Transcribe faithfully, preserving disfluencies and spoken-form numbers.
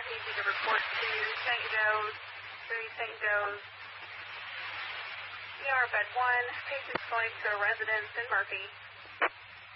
need you to report to Saint Joe's, three Saint Joe's. E R bed one, patient's going to a residence in Murphy.